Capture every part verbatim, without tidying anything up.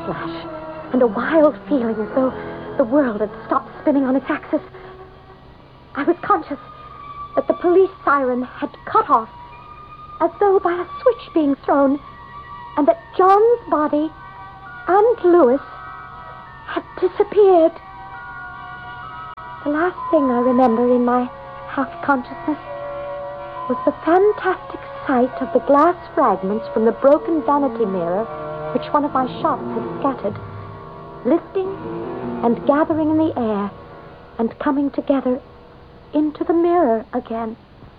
flash, and a wild feeling as though the world had stopped spinning on its axis. I was conscious that the police siren had cut off, as though by a switch being thrown, and that John's body and Louis had disappeared. The last thing I remember in my half-consciousness was the fantastic sight of the glass fragments from the broken vanity mirror which one of my shots had scattered, lifting and gathering in the air and coming together into the mirror again.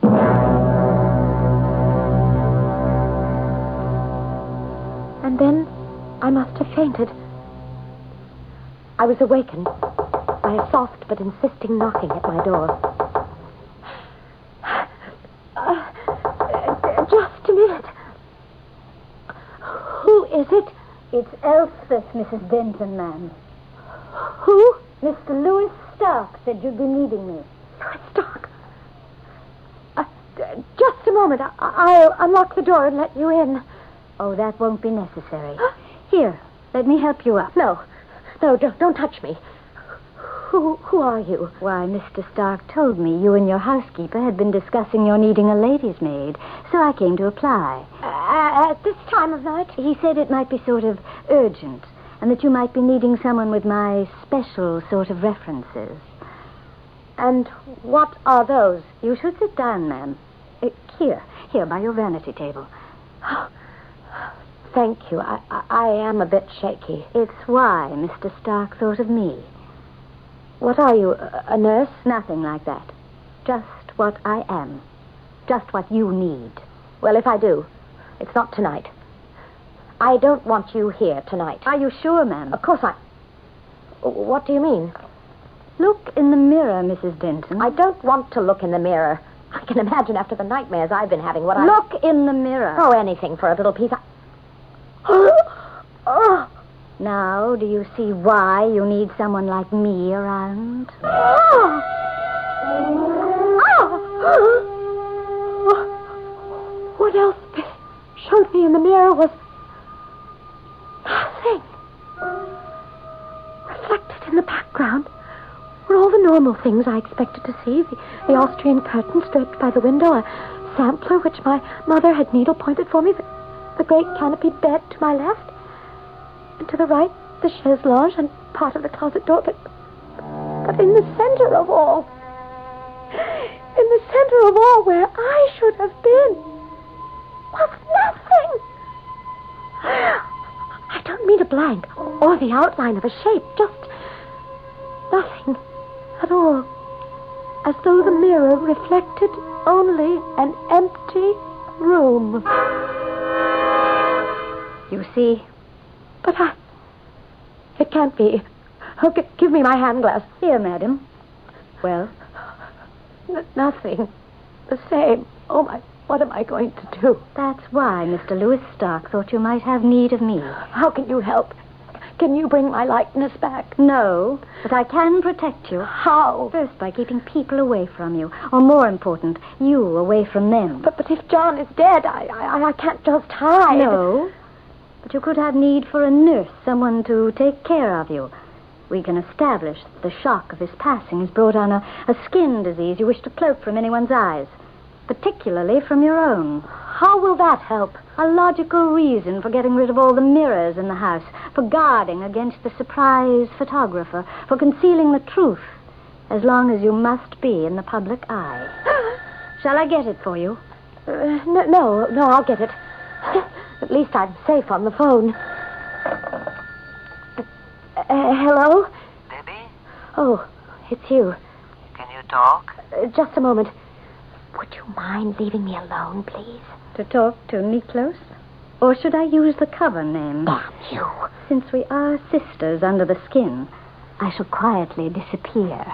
And then I must have fainted. I was awakened by a soft but insisting knocking at my door. Uh, just a minute. Who is it? It's Elspeth, Missus Denton, ma'am. Who? Mister Louis Stark said you'd be needing me. Louis Stark? Uh, just a moment. I- I'll unlock the door and let you in. Oh, that won't be necessary. Here, let me help you up. No. No, don't, don't touch me. Who, who are you? Why, Mister Stark told me you and your housekeeper had been discussing your needing a lady's maid, so I came to apply. Uh, at this time of night? He said it might be sort of urgent, and that you might be needing someone with my special sort of references. And what are those? You should sit down, ma'am. Uh, here, here, by your vanity table. Thank you. I, I, I am a bit shaky. It's why Mister Stark thought of me. What are you, a, a nurse? Nothing like that. Just what I am. Just what you need. Well, if I do, it's not tonight. I don't want you here tonight. Are you sure, ma'am? Of course I... What do you mean? Look in the mirror, Missus Denton. I don't want to look in the mirror. I can imagine after the nightmares I've been having what I... Look in the mirror. Oh, anything for a little piece of... Oh. Now, do you see why you need someone like me around? Oh. Oh. What else showed me in the mirror was nothing. Reflected in the background were all the normal things I expected to see. The, the Austrian curtain draped by the window, a sampler which my mother had needle-pointed for me, the, the great canopied bed to my left, and to the right, the chaise lounge and part of the closet door. But, but in the center of all, in the center of all, where I should have been, was nothing. I don't mean a blank or the outline of a shape, just nothing at all. As though the mirror reflected only an empty room. You see? But I... It can't be. Oh, g- give me my hand glass. Here, madam. Well? N- nothing. The same. Oh, my... What am I going to do? That's why Mister Louis Stark thought you might have need of me. How can you help? Can you bring my likeness back? No, but I can protect you. How? First, by keeping people away from you. Or more important, you away from them. But, but if John is dead, I, I, I can't just hide. No. But you could have need for a nurse, someone to take care of you. We can establish that the shock of his passing has brought on a, a skin disease you wish to cloak from anyone's eyes, particularly from your own. How will that help? A logical reason for getting rid of all the mirrors in the house, for guarding against the surprise photographer, for concealing the truth, as long as you must be in the public eye. Shall I get it for you? Uh, no, no, no, I'll get it. At least I'm safe on the phone. Uh, uh, hello? Baby? Oh, it's you. Can you talk? Uh, just a moment. Would you mind leaving me alone, please? To talk to Miklos? Or should I use the cover name? Damn you. Since we are sisters under the skin, I shall quietly disappear.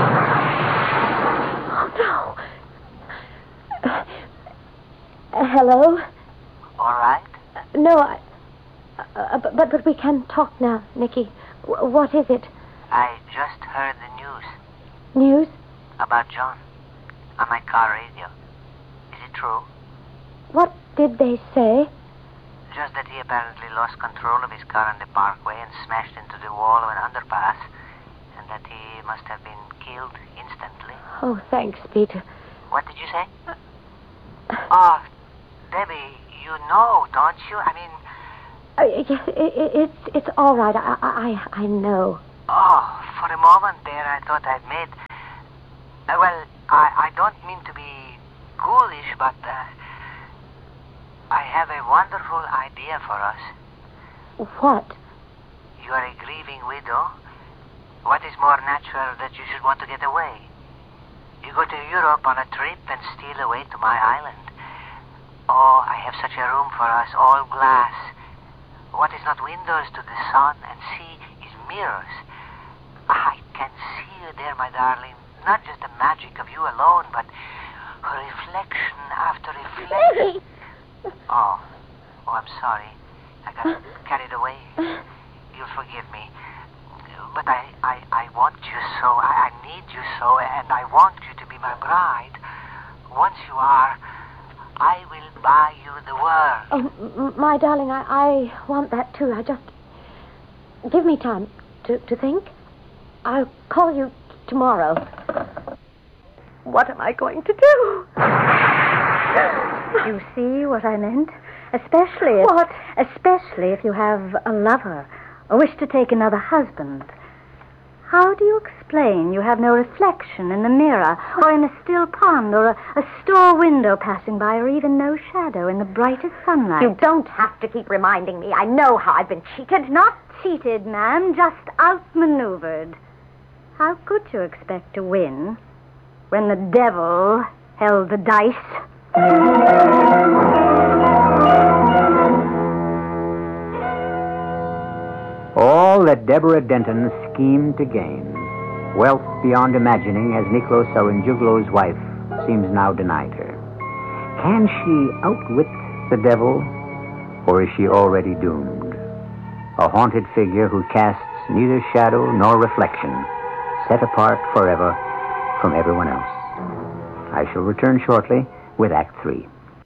Oh, no. Uh, uh, hello? All right. Uh, no, I... Uh, but, but but we can talk now, Nicky. W- what is it? I just heard the news News? about John on my car radio. Is it true? What did they say? just that he apparently lost control of his car on the parkway and smashed into the wall of an underpass, and that he must have been killed instantly. Oh, thanks, Peter. What did you say? Oh, Debbie, you know, don't you? I mean... Uh, yes, it, it, it's it's all right. I, I I know. Oh, for a moment there I thought I'd made... Uh, well, I, I don't mean to be ghoulish, but uh, I have a wonderful idea for us. What? You are a grieving widow. What is more natural that you should want to get away? You go to Europe on a trip and steal away to my island. Oh, I have such a room for us, all glass. What is not windows to the sun and sea is mirrors. I can see you there, my darling. Not just the magic of you alone, but reflection after reflection. Oh, oh, I'm sorry. I got carried away. You'll forgive me. But I, I, I want you so. I, I need you so, and I want you to be my bride. Once you are, I will buy you the world. Oh, m- my darling, I, I want that too. I just... Give me time to, to think. I'll call you tomorrow. What am I going to do? You see what I meant? Especially if... What? Especially if you have a lover or wish to take another husband. How do you explain you have no reflection in the mirror or in a still pond or a, a store window passing by or even no shadow in the brightest sunlight? You don't have to keep reminding me. I know how I've been cheated. Not cheated, ma'am, just outmaneuvered. How could you expect to win when the devil held the dice? All that Deborah Denton schemed to gain, wealth beyond imagining as Niklos Sarunjuglo's wife seems now denied her. Can she outwit the devil, or is she already doomed? A haunted figure who casts neither shadow nor reflection, set apart forever from everyone else. I shall return shortly with Act Three.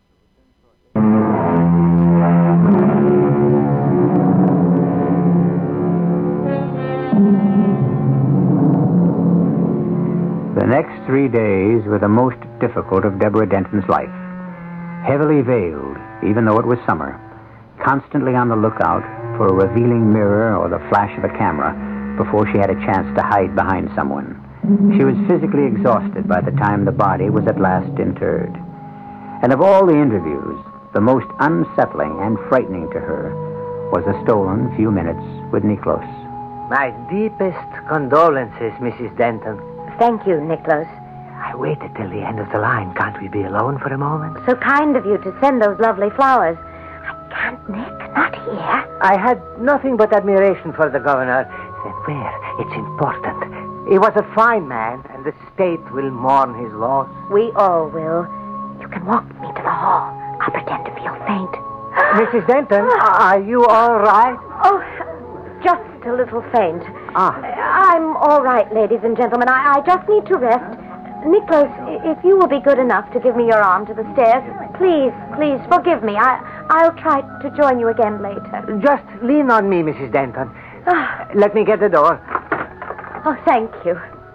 The next three days were the most difficult of Deborah Denton's life. Heavily veiled, even though it was summer, constantly on the lookout for a revealing mirror or the flash of a camera before she had a chance to hide behind someone. She was physically exhausted by the time the body was at last interred. And of all the interviews, the most unsettling and frightening to her was a stolen few minutes with Niklos. My deepest condolences, Missus Denton. Thank you, Niklos. I waited till the end of the line. Can't we be alone for a moment? So kind of you to send those lovely flowers. I can't, Nick. Not here. I had nothing but admiration for the governor. Then where? It's important. He was a fine man, and the state will mourn his loss. We all will. You can walk me to the hall. I'll pretend to feel faint. Missus Denton, are you all right? Oh, just a little faint. Ah. I'm all right, ladies and gentlemen. I, I just need to rest. Niklos, if you will be good enough to give me your arm to the stairs, please, please, forgive me. I, I'll try to join you again later. Just lean on me, Missus Denton. Let me get the door. Oh, thank you.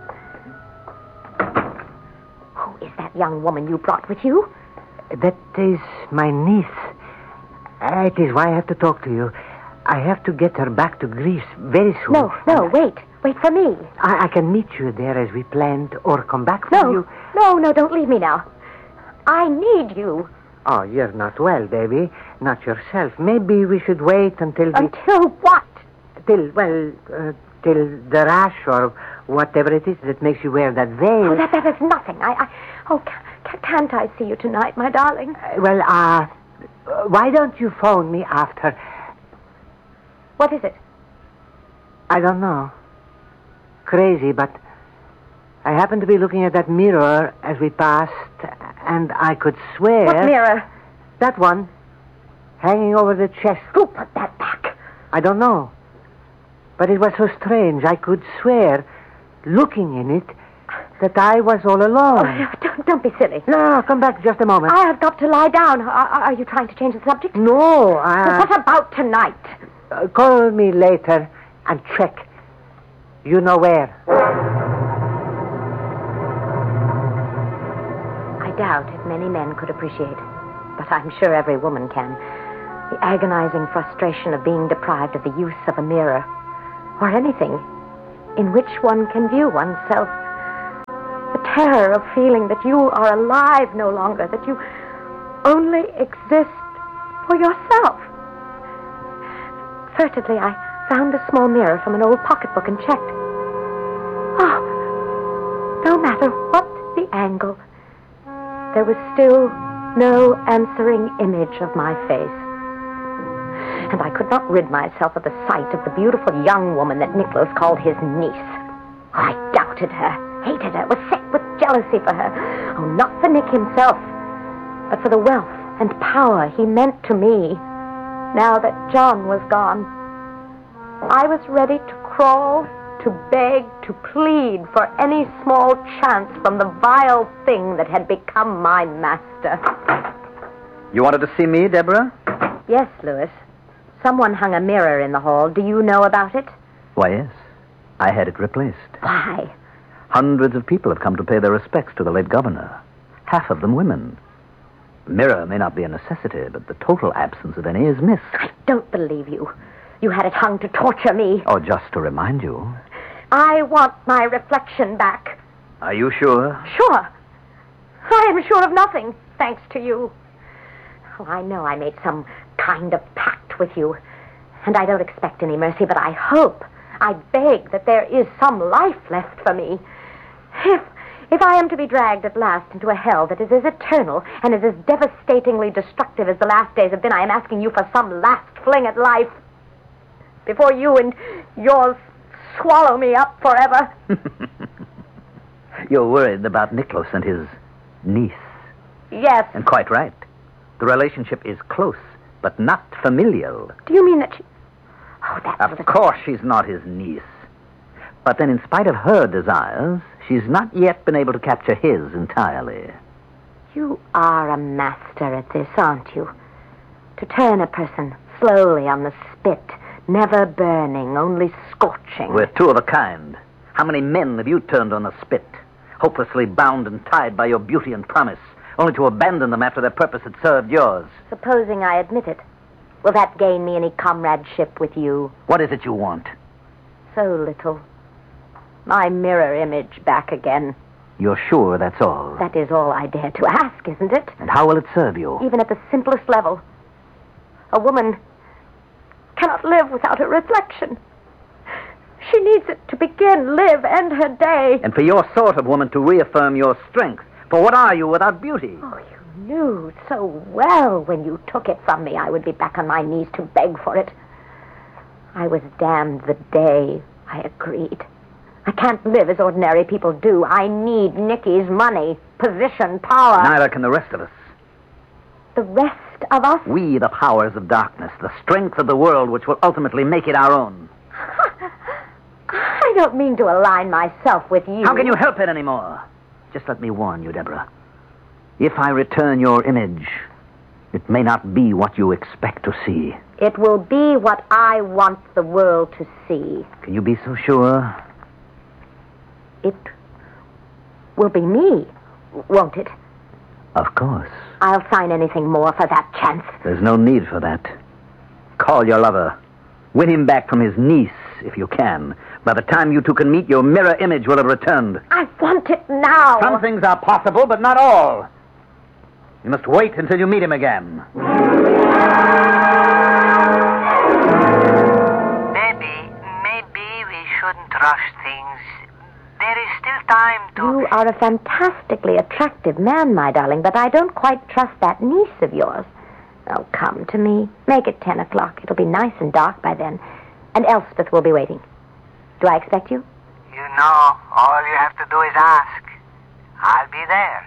Who is that young woman you brought with you? That is my niece. It is why I have to talk to you. I have to get her back to Greece very soon. No, no, wait. Wait for me. I, I can meet you there as we planned, or come back for no, you. No, no, don't leave me now. I need you. Oh, you're not well, baby. Not yourself. Maybe we should wait until we... Until what? Till, well, uh, till the rash or whatever it is that makes you wear that veil. Oh, that, that is nothing. I, I... Oh, ca- can't I see you tonight, my darling? Uh, well, uh, why don't you phone me after... What is it? I don't know. Crazy, but I happened to be looking at that mirror as we passed, and I could swear... What mirror? That one, hanging over the chest. Who put that back? I don't know. But it was so strange. I could swear, looking in it, that I was all alone. Oh, don't, don't be silly. No, come back just a moment. I have got to lie down. Are, are you trying to change the subject? No, I... What about tonight? Uh, call me later and check. You know where. I doubt if many men could appreciate, but I'm sure every woman can, the agonizing frustration of being deprived of the use of a mirror, or anything in which one can view oneself. The terror of feeling that you are alive no longer, that you only exist for yourself. Furtively, I found the small mirror from an old pocketbook and checked. Oh, no matter what the angle, there was still no answering image of my face. And I could not rid myself of the sight of the beautiful young woman that Nicholas called his niece. I doubted her, hated her, was sick with jealousy for her. Oh, not for Nick himself, but for the wealth and power he meant to me. Now that John was gone, I was ready to crawl, to beg, to plead for any small chance from the vile thing that had become my master. You wanted to see me, Deborah? Yes, Louis. Someone hung a mirror in the hall. Do you know about it? Why, yes. I had it replaced. Why? Hundreds of people have come to pay their respects to the late governor. Half of them women. The mirror may not be a necessity, but the total absence of any is missed. I don't believe you. You had it hung to torture me. Oh, just to remind you. I want my reflection back. Are you sure? Sure. I am sure of nothing, thanks to you. Oh, I know I made some kind of pact with you, and I don't expect any mercy, but I hope, I beg that there is some life left for me. If, if I am to be dragged at last into a hell that is as eternal and is as devastatingly destructive as the last days have been, I am asking you for some last fling at life before you and yours swallow me up forever. You're worried about Nicholas and his niece. Yes. And quite right. The relationship is close, but not familial. Do you mean that she... Oh, that's... Of course she's not his niece. But then, in spite of her desires, she's not yet been able to capture his entirely. You are a master at this, aren't you? To turn a person slowly on the spit, never burning, only scorching. We're two of a kind. How many men have you turned on the spit, hopelessly bound and tied by your beauty and promise, only to abandon them after their purpose had served yours? Supposing I admit it, will that gain me any comradeship with you? What is it you want? So little. My mirror image back again. You're sure that's all? That is all I dare to ask, isn't it? And how will it serve you? Even at the simplest level. A woman cannot live without a reflection. She needs it to begin, live, end her day. And for your sort of woman to reaffirm your strength. For what are you without beauty? Oh, you knew so well when you took it from me I would be back on my knees to beg for it. I was damned the day I agreed. I can't live as ordinary people do. I need Nicky's money, position, power. Neither can the rest of us. The rest of us? We, the powers of darkness, the strength of the world which will ultimately make it our own. I don't mean to align myself with you. How can you help it anymore? Just let me warn you, Deborah. If I return your image, it may not be what you expect to see. It will be what I want the world to see. Can you be so sure? It will be me, won't it? Of course. I'll sign anything more for that chance. There's no need for that. Call your lover. Win him back from his niece, if you can. By the time you two can meet, your mirror image will have returned. I want it now. Some things are possible, but not all. You must wait until you meet him again. Maybe, maybe we shouldn't rush things. There is still time to... You are a fantastically attractive man, my darling, but I don't quite trust that niece of yours. Oh, come to me. Make it ten o'clock. It'll be nice and dark by then. And Elspeth will be waiting. Do I expect you? You know, all you have to do is ask. I'll be there.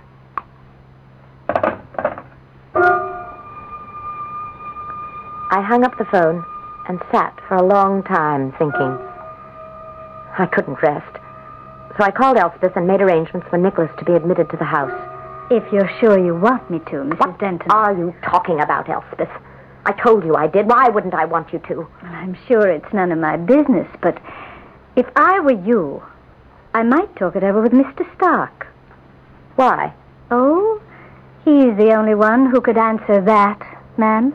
I hung up the phone and sat for a long time thinking. I couldn't rest. So I called Elspeth and made arrangements for Nicholas to be admitted to the house. If you're sure you want me to, Missus What Denton. are you talking about, Elspeth? I told you I did. Why wouldn't I want you to? Well, I'm sure it's none of my business, but if I were you, I might talk it over with Mister Stark. Why? Oh, he's the only one who could answer that, ma'am.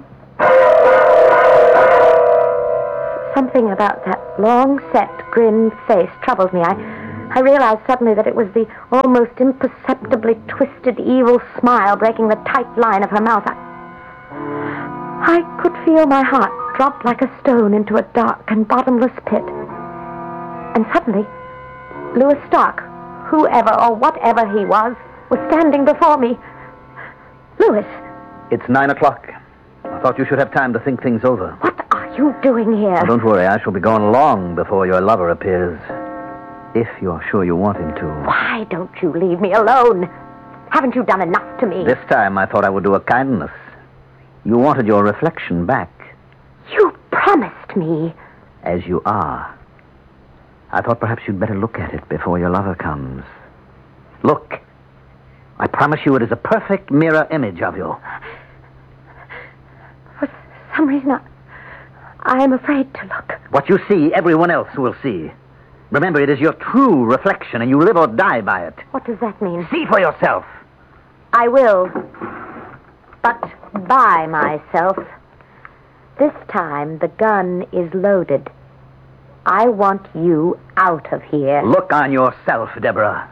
Something about that long-set, grim face troubled me. I, I realized suddenly that it was the almost imperceptibly twisted, evil smile breaking the tight line of her mouth. I, I could feel my heart drop like a stone into a dark and bottomless pit. And suddenly, Louis Stark, whoever or whatever he was, was standing before me. Louis. It's nine o'clock. I thought you should have time to think things over. What are you doing here? Oh, don't worry, I shall be gone long before your lover appears. If you're sure you want him to. Why don't you leave me alone? Haven't you done enough to me? This time I thought I would do a kindness. You wanted your reflection back. You promised me. As you are. I thought perhaps you'd better look at it before your lover comes. Look. I promise you it is a perfect mirror image of you. For some reason, I, I am afraid to look. What you see, everyone else will see. Remember, it is your true reflection, and you live or die by it. What does that mean? See for yourself. I will. But by myself. This time, the gun is loaded. I want you out of here. Look on yourself, Deborah.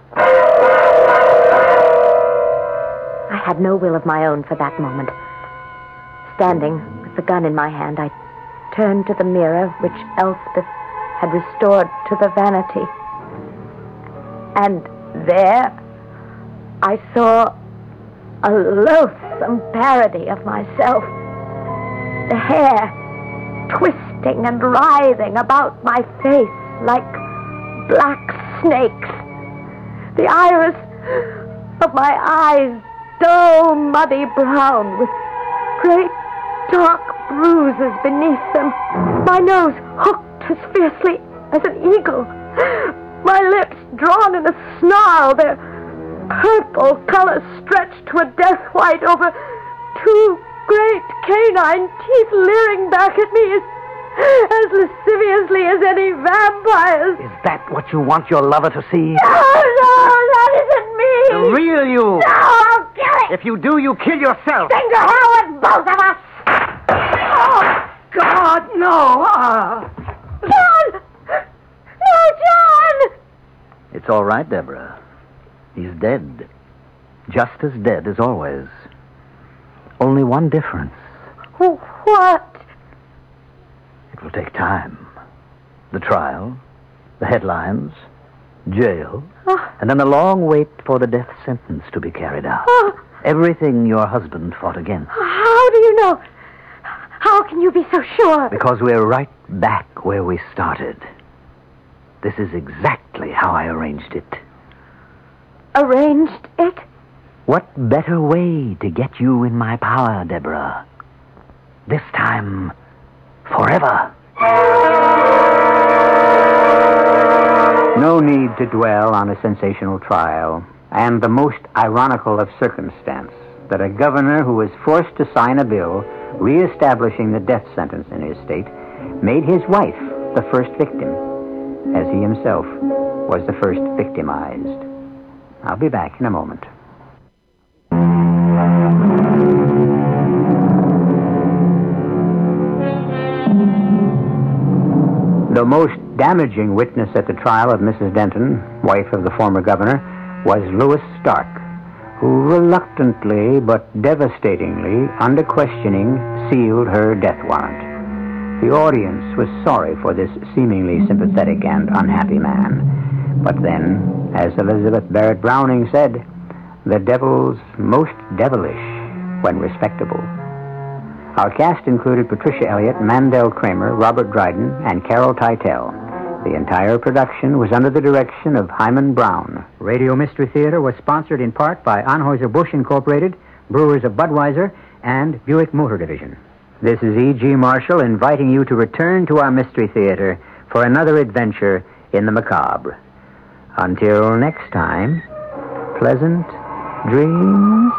I had no will of my own for that moment. Standing with the gun in my hand, I turned to the mirror which Elspeth had restored to the vanity. And there, I saw a loathsome parody of myself. The hair twisting and writhing about my face like black snakes. The iris of my eyes dull, muddy brown with great dark bruises beneath them. My nose hooked as fiercely as an eagle. My lips drawn in a snarl, their purple color stretched to a death white over two great canine teeth leering back at me as, as lasciviously as any vampires. Is that what you want your lover to see? No, no, that isn't me. The real you. No, I'll kill it. If you do, you kill yourself. Then to hell with both of us. Oh, God, no. Uh... John! No, John! It's all right, Deborah. He's dead. Just as dead as always. Only one difference. What? It will take time. The trial, the headlines, jail, Oh. and then a long wait for the death sentence to be carried out. Oh. Everything your husband fought against. How do you know? How can you be so sure? Because we're right back where we started. This is exactly how I arranged it. Arranged it? What better way to get you in my power, Deborah? This time, forever. No need to dwell on a sensational trial, and the most ironical of circumstance, that a governor who was forced to sign a bill reestablishing the death sentence in his state made his wife the first victim, as he himself was the first victimized. I'll be back in a moment. The most damaging witness at the trial of Missus Denton, wife of the former governor, was Louis Stark, who reluctantly but devastatingly, under questioning, sealed her death warrant. The audience was sorry for this seemingly sympathetic and unhappy man. But then, as Elizabeth Barrett Browning said, the devil's most devilish when respectable. Our cast included Patricia Elliott, Mandel Kramer, Robert Dryden, and Carol Teitel. The entire production was under the direction of Hyman Brown. Radio Mystery Theater was sponsored in part by Anheuser-Busch Incorporated, Brewers of Budweiser, and Buick Motor Division. This is E G. Marshall inviting you to return to our Mystery Theater for another adventure in the macabre. Until next time, pleasant dreams.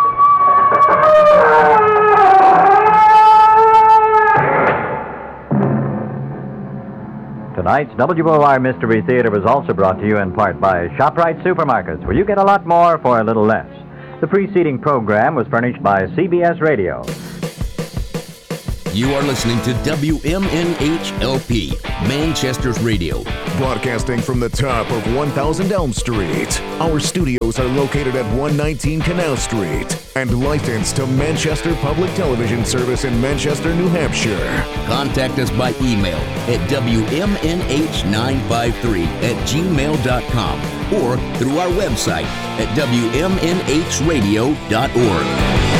Tonight's W O R Mystery Theater was also brought to you in part by ShopRite Supermarkets, where you get a lot more for a little less. The preceding program was furnished by C B S Radio. You are listening to W M N H L P, Manchester's radio. Broadcasting from the top of one thousand Elm Street. Our studios are located at one nineteen Canal Street and licensed to Manchester Public Television Service in Manchester, New Hampshire. Contact us by email at W M N H nine five three at gmail dot com or through our website at W M N H radio dot org.